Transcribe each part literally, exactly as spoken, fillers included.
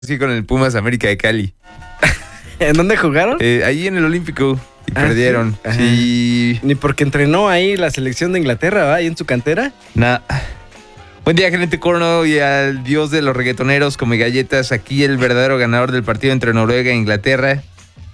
Sí, con el Pumas América de Cali. ¿En dónde jugaron? Eh, ahí en el Olímpico. Y Ah, perdieron. ¿sí? Sí. Ni porque entrenó ahí la selección de Inglaterra, ¿va? Ahí en su cantera. Nah. Buen día, gerente Corno, y al dios de los reggaetoneros come galletas. Aquí el verdadero ganador del partido entre Noruega e Inglaterra.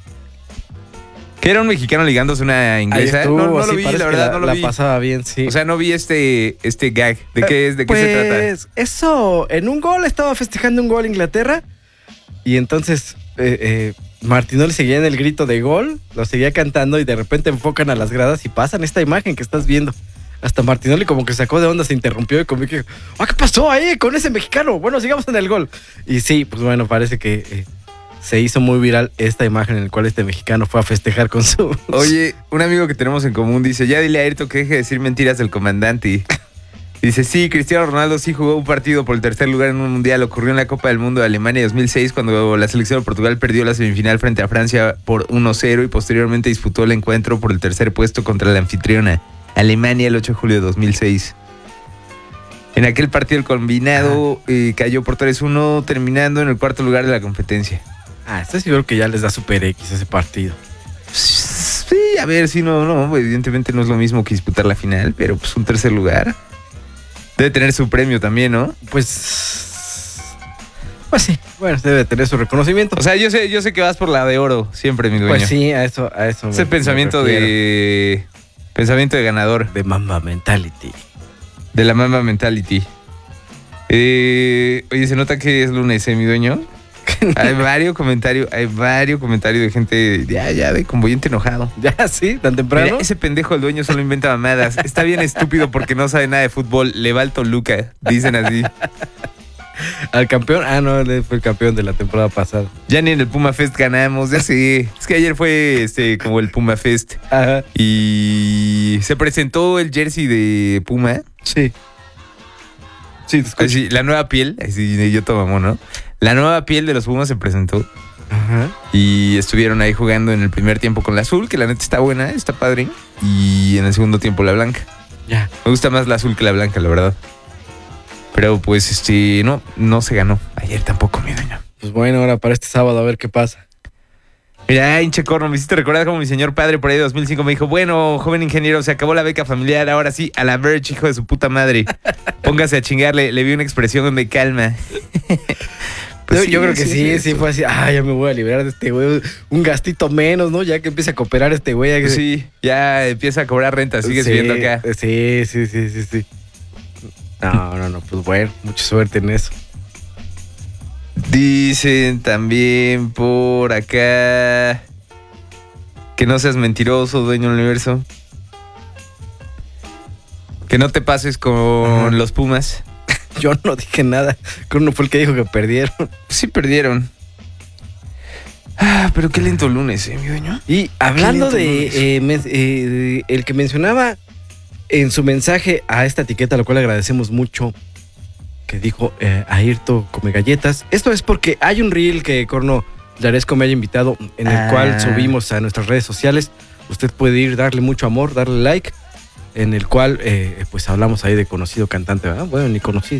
¿Que era un mexicano ligándose una inglesa? Ahí estuvo, no no sí, lo vi, parece la que verdad, la, no lo la vi. pasaba bien, sí. O sea, no vi este, este gag. ¿De qué es? ¿De qué pues, se trata? Eso, en un gol estaba festejando un gol Inglaterra. Y entonces eh, eh, Martinoli seguía en el grito de gol, lo seguía cantando y de repente enfocan a las gradas y pasan esta imagen que estás viendo. Hasta Martinoli como que sacó de onda, se interrumpió y como que, ¡ah, qué pasó ahí con ese mexicano! Bueno, sigamos en el gol. Y sí, pues bueno, parece que eh, se hizo muy viral esta imagen en la cual este mexicano fue a festejar con su... Oye, un amigo que tenemos en común dice, ya dile a Ayrton que deje de decir mentiras del comandante. Dice, sí, Cristiano Ronaldo sí jugó un partido por el tercer lugar en un mundial. Ocurrió en la Copa del Mundo de Alemania dos mil seis, cuando la selección de Portugal perdió la semifinal frente a Francia por uno cero y posteriormente disputó el encuentro por el tercer puesto contra la anfitriona, Alemania, el ocho de julio de dos mil seis. En aquel partido el combinado eh, cayó por tres uno, terminando en el cuarto lugar de la competencia. Ah, estoy seguro que ya les da super X ese partido. Sí, a ver, sí, no, no, evidentemente no es lo mismo que disputar la final, pero pues un tercer lugar debe tener su premio también, ¿no? Pues... Pues sí, bueno, debe tener su reconocimiento. O sea, yo sé, yo sé que vas por la de oro siempre, mi dueño. Pues sí, a eso, a eso. Ese me- pensamiento me refiero. de... Pensamiento de ganador. De Mamba Mentality. De la Mamba Mentality. Eh, oye, se nota que es lunes, ¿eh, mi dueño? Hay varios comentarios, hay varios comentarios de gente ya, ya, de convoyente enojado. Ya, sí, tan temprano. Mira, ese pendejo el dueño solo inventa mamadas. Está bien estúpido porque no sabe nada de fútbol. Le va al Toluca, dicen así. Al campeón. Ah, no, él fue el campeón de la temporada pasada. Ya ni en el Puma Fest ganamos, ya sé. Es que ayer fue este como el Puma Fest. Ajá. Y se presentó el jersey de Puma. Sí. Sí, te escucho. Así, la nueva piel, así yo tomamos, ¿no? La nueva piel de los Pumas se presentó. Ajá. Y estuvieron ahí jugando en el primer tiempo con la azul, que la neta está buena, está padre. Y en el segundo tiempo la blanca. Ya. Me gusta más la azul que la blanca, la verdad. Pero pues este, no, no se ganó. Ayer tampoco, mi dueño. Pues bueno, ahora para este sábado a ver qué pasa. Mira, hinche corno, me hiciste recordar como mi señor padre por ahí de dos mil cinco me dijo, bueno, joven ingeniero, se acabó la beca familiar, ahora sí, a la Verge, hijo de su puta madre. Póngase a chingarle, le vi una expresión de calma. Yo, sí, yo creo que sí, sí, es eso. fue así. Ah, ya me voy a liberar de este güey. Un gastito menos, ¿no? Ya que empiece a cooperar este güey. Pues sí, ya empieza a cobrar renta, sigues Sí, viviendo acá. Sí, sí, sí, sí, sí. No, no, no, pues bueno, mucha suerte en eso. Dicen también por acá que no seas mentiroso, dueño del universo. Que no te pases con Ajá. los Pumas. Yo no dije nada. Crono fue el que dijo que perdieron. Sí perdieron. Ah, pero qué lento lunes, ¿eh, mi dueño? Y hablando Qué lento lunes. de, eh, men- eh, de el que mencionaba en su mensaje a esta etiqueta, a la cual agradecemos mucho, que dijo eh, Ayrton come galletas. Esto es porque hay un reel que Corno Yaresco me haya invitado, en el Ah. cual subimos a nuestras redes sociales. Usted puede ir, darle mucho amor, darle like, en el cual eh, pues hablamos ahí de conocido cantante, ¿verdad? Bueno, ni conocido.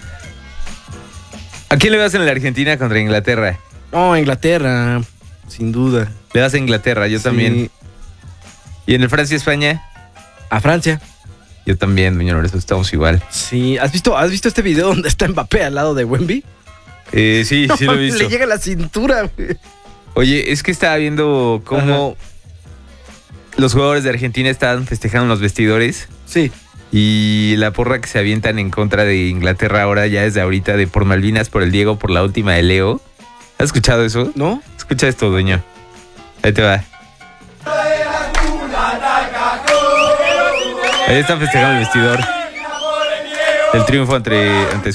¿A quién le vas en la Argentina contra Inglaterra? No, Inglaterra, sin duda. Le vas a Inglaterra, yo Sí. también. ¿Y en el Francia-España? A Francia. Yo también, dueño del universo, estamos igual. Sí, ¿has visto, ¿has visto este video donde está Mbappé al lado de Wemby? Eh, sí, sí lo he visto. Le llega a la cintura, güey. Oye, es que estaba viendo cómo los jugadores de Argentina estaban festejando en los vestidores Sí. y la porra que se avientan en contra de Inglaterra ahora, ya desde ahorita, de por Malvinas, por el Diego, por la última de Leo. ¿Has escuchado eso? ¿No? Escucha esto, dueño. Ahí te va. Ahí están festejando el vestidor. El triunfo entre, ante